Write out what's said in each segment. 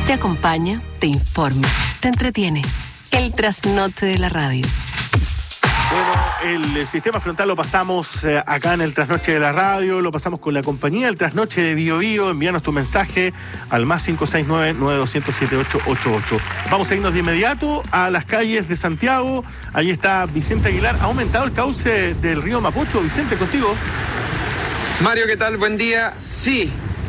Te acompaña, te informa, te entretiene. El trasnoche de la radio. Bueno, el sistema frontal lo pasamos acá en el Trasnoche de la Radio, lo pasamos con la compañía del Trasnoche de Biobío. Envíanos tu mensaje al más 569-9200-7888. Vamos a irnos de inmediato a las calles de Santiago. Ahí está Vicente Aguilar. ¿Ha aumentado el cauce del río Mapocho? Vicente, contigo. Mario, ¿qué tal? Buen día. Sí,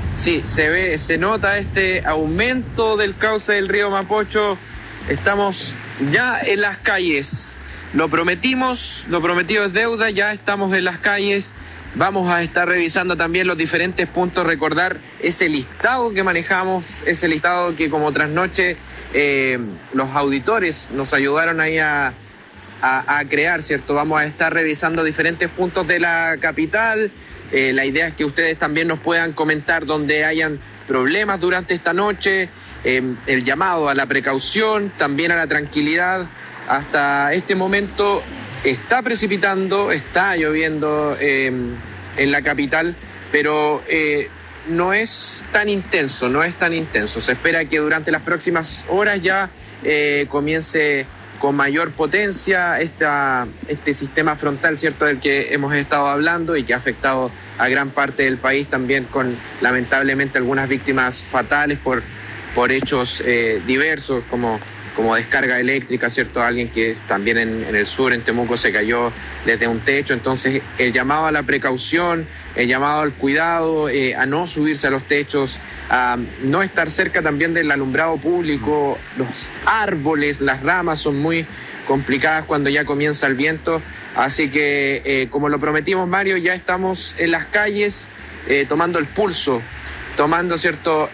se nota este aumento del cauce del río Mapocho. Estamos ya en las calles. Lo prometido es deuda, ya estamos en las calles. Vamos a estar revisando también los diferentes puntos, recordar ese listado que manejamos, ese listado que como trasnoche los auditores nos ayudaron ahí a crear, ¿cierto? Vamos a estar revisando diferentes puntos de la capital. La idea es que ustedes también nos puedan comentar donde hayan problemas durante esta noche, el llamado a la precaución, también a la tranquilidad. Hasta este momento está precipitando, está lloviendo en la capital, pero no es tan intenso. Se espera que durante las próximas horas ya comience con mayor potencia este sistema frontal, ¿cierto?, del que hemos estado hablando y que ha afectado a gran parte del país, también con lamentablemente algunas víctimas fatales por hechos diversos como descarga eléctrica, ¿cierto? Alguien que es también en el sur, en Temuco, se cayó desde un techo. Entonces, el llamado a la precaución, el llamado al cuidado, a no subirse a los techos, a no estar cerca también del alumbrado público. Los árboles, las ramas son muy complicadas cuando ya comienza el viento. Así que, como lo prometimos, Mario, ya estamos en las calles tomando el pulso, ¿cierto?,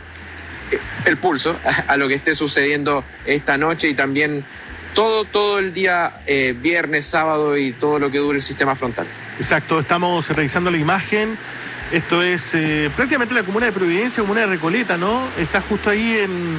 el pulso a lo que esté sucediendo esta noche y también todo el día viernes, sábado y todo lo que dure el sistema frontal. Exacto, estamos revisando la imagen. Esto es prácticamente la comuna de Providencia, comuna de Recoleta, ¿no? Está justo ahí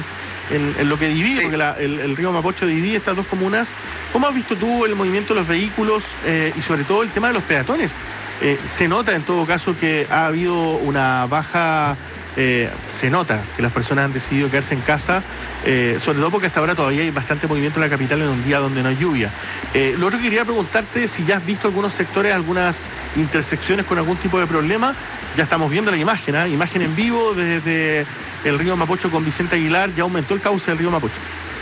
en lo que divide, sí, porque el río Mapocho divide estas dos comunas. ¿Cómo has visto tú el movimiento de los vehículos y sobre todo el tema de los peatones? Se nota en todo caso que ha habido una baja... se nota que las personas han decidido quedarse en casa, sobre todo porque hasta ahora todavía hay bastante movimiento en la capital en un día donde no hay lluvia. Lo otro que quería preguntarte, si ya has visto algunos sectores, algunas intersecciones con algún tipo de problema. Ya estamos viendo la imagen, imagen en vivo desde el río Mapocho con Vicente Aguilar. Ya aumentó el cauce del río Mapocho.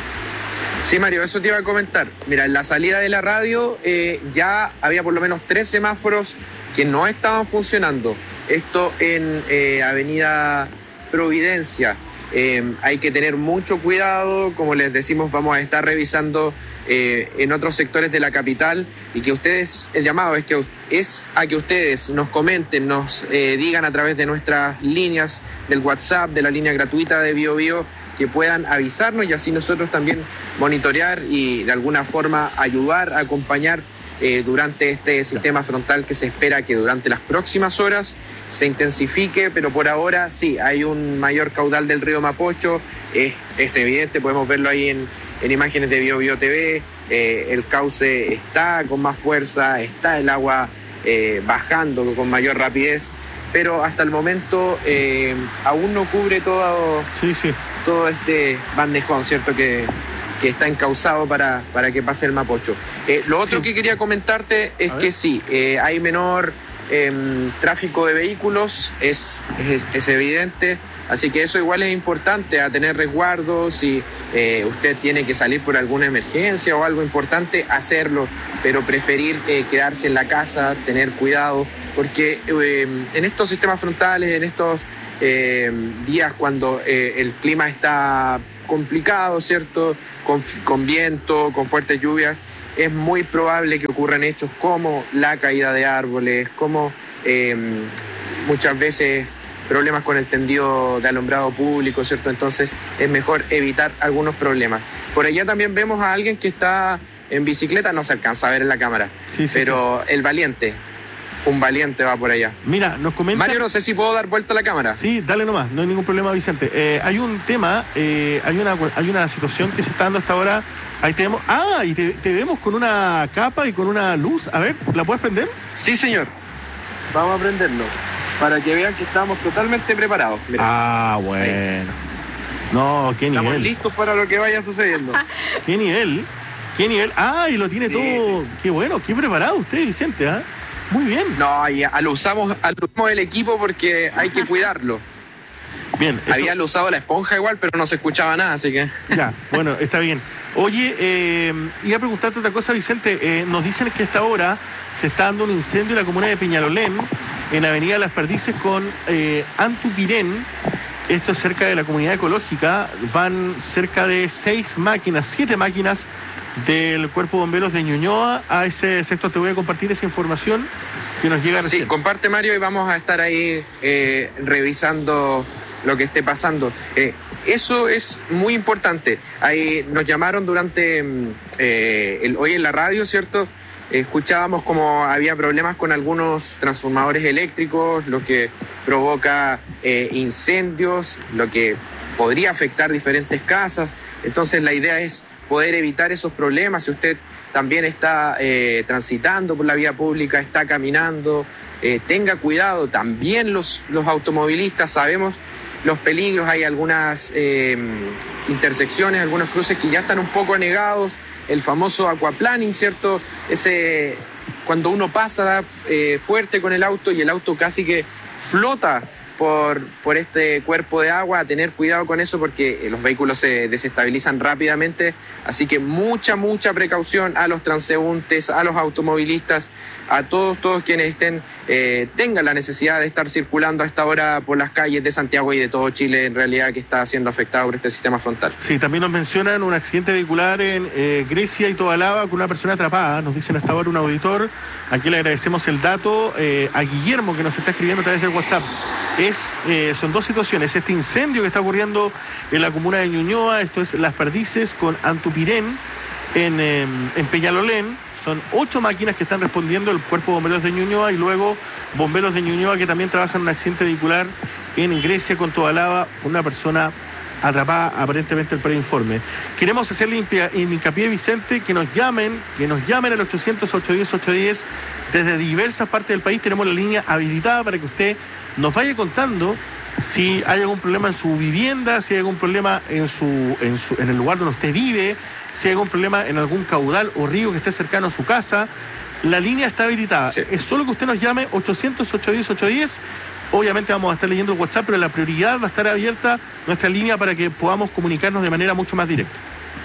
Sí, Mario, eso te iba a comentar. Mira, en la salida de la radio ya había por lo menos 3 semáforos que no estaban funcionando. Esto en Avenida Providencia. Hay que tener mucho cuidado, como les decimos, vamos a estar revisando en otros sectores de la capital y que ustedes, el llamado es a que ustedes nos comenten, nos digan a través de nuestras líneas del WhatsApp, de la línea gratuita de Biobío, que puedan avisarnos y así nosotros también monitorear y de alguna forma ayudar, acompañar durante este sistema frontal que se espera que durante las próximas horas se intensifique, pero por ahora sí, hay un mayor caudal del río Mapocho, es evidente, podemos verlo ahí en imágenes de Biobío TV, el cauce está con más fuerza, está el agua bajando con mayor rapidez, pero hasta el momento aún no cubre todo este bandejón, ¿cierto?, que está encauzado para que pase el Mapocho. Lo otro que quería comentarte es que sí, hay menor tráfico de vehículos, es evidente, así que eso igual es importante, a tener resguardo. Si usted tiene que salir por alguna emergencia o algo importante, hacerlo, pero preferir quedarse en la casa, tener cuidado, porque en estos sistemas frontales, en estos días cuando el clima está complicado, ¿cierto?, con viento, con fuertes lluvias, es muy probable que ocurran hechos como la caída de árboles, como muchas veces problemas con el tendido de alumbrado público, ¿cierto? Entonces es mejor evitar algunos problemas. Por allá también vemos a alguien que está en bicicleta, no se alcanza a ver en la cámara, pero el valiente. Un valiente va por allá. Mira, nos comenta... Mario, no sé si puedo dar vuelta a la cámara. Sí, dale nomás, no hay ningún problema, Vicente. Hay un tema, hay una situación que se está dando hasta ahora. Ahí te vemos. Y te vemos con una capa y con una luz. A ver, ¿la puedes prender? Sí, señor. Vamos a prenderlo, para que vean que estamos totalmente preparados. Mirá. Bueno. Ahí. No, qué Estamos nivel. listos para lo que vaya sucediendo. Qué nivel. Qué nivel. Ah, y lo tiene Sí. todo. Qué bueno, qué preparado usted, Vicente, ¿ah? Muy bien. No, y usamos el equipo porque hay que cuidarlo. Bien. Eso- Había usado la esponja igual, pero no se escuchaba nada, así que... Ya, bueno, está bien. Oye, iba a preguntarte otra cosa, Vicente. Nos dicen que a esta hora se está dando un incendio en la comuna de Peñalolén, en Avenida Las Perdices con Antupirén. Esto es cerca de la comunidad ecológica. Van cerca de 7 máquinas del Cuerpo de Bomberos de Ñuñoa. A ese sector te voy a compartir esa información que nos llega recién. Sí, comparte, Mario, y vamos a estar ahí revisando lo que esté pasando. Eso es muy importante. Ahí nos llamaron durante hoy en la radio, ¿cierto? Escuchábamos como había problemas con algunos transformadores eléctricos, lo que provoca incendios, lo que podría afectar diferentes casas. Entonces la idea es poder evitar esos problemas. Si usted también está transitando por la vía pública, está caminando, tenga cuidado. También los automovilistas sabemos los peligros. Hay algunas intersecciones, algunos cruces que ya están un poco anegados. El famoso aquaplaning, ¿cierto? Ese cuando uno pasa fuerte con el auto y el auto casi que flota por este cuerpo de agua. A tener cuidado con eso porque los vehículos se desestabilizan rápidamente, así que mucha precaución a los transeúntes, a los automovilistas, a todos quienes tengan la necesidad de estar circulando a esta hora por las calles de Santiago y de todo Chile, en realidad, que está siendo afectado por este sistema frontal. Sí, también nos mencionan un accidente vehicular en Grecia y Tobalaba con una persona atrapada. Nos dicen hasta ahora un auditor. Aquí le agradecemos el dato a Guillermo, que nos está escribiendo a través del WhatsApp. Son dos situaciones. Este incendio que está ocurriendo en la comuna de Ñuñoa, esto es Las Perdices con Antupirén, en Peñalolén. Son 8 máquinas que están respondiendo el Cuerpo de Bomberos de Ñuñoa y luego bomberos de Ñuñoa que también trabajan en un accidente vehicular en Grecia con Tobalaba, con una persona atrapada, aparentemente el preinforme. Queremos hacerle hincapié, Vicente, que nos llamen al 800-810-810 desde diversas partes del país. Tenemos la línea habilitada para que usted nos vaya contando si hay algún problema en su vivienda, si hay algún problema en el lugar donde usted vive, si hay algún problema en algún caudal o río que esté cercano a su casa. La línea está habilitada. Sí. Es solo que usted nos llame 800-810-810. Obviamente vamos a estar leyendo el WhatsApp, pero la prioridad va a estar abierta nuestra línea para que podamos comunicarnos de manera mucho más directa.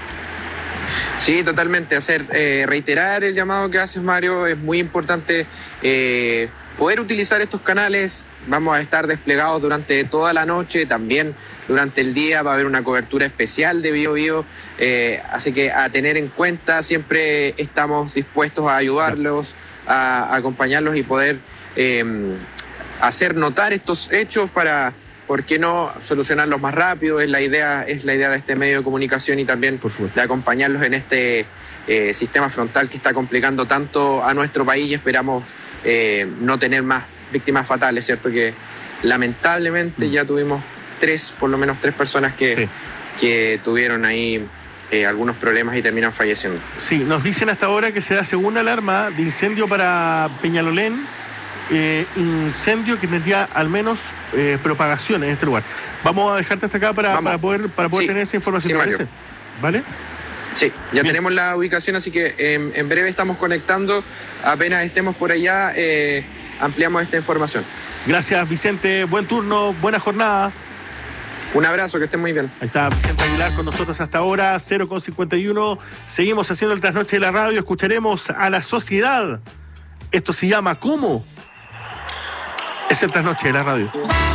Sí, totalmente. Reiterar el llamado que haces, Mario. Es muy importante poder utilizar estos canales. Vamos a estar desplegados durante toda la noche, también durante el día va a haber una cobertura especial de Biobío, así que a tener en cuenta, siempre estamos dispuestos a ayudarlos, a acompañarlos y poder hacer notar estos hechos para, ¿por qué no?, solucionarlos más rápido. Es la idea de este medio de comunicación y también Por supuesto. de acompañarlos en este sistema frontal que está complicando tanto a nuestro país, y esperamos no tener más víctimas fatales, ¿cierto? Que lamentablemente ya tuvimos por lo menos tres personas que tuvieron ahí algunos problemas y terminan falleciendo. Sí, nos dicen hasta ahora que se da segunda alarma de incendio para Peñalolén, incendio que tendría al menos propagación en este lugar. Vamos a dejarte hasta acá para poder Sí, tener esa información, sí, ¿te Mario. parece? ¿Vale? Sí, ya Bien. tenemos la ubicación, así que en breve estamos conectando. Apenas estemos por allá, ampliamos esta información. Gracias, Vicente. Buen turno, buena jornada. Un abrazo, que estén muy bien. Ahí está Vicente Aguilar con nosotros hasta ahora, 0:51. Seguimos haciendo el trasnoche de la radio. Escucharemos a la sociedad. Esto se llama ¿Cómo? Es el trasnoche de la radio.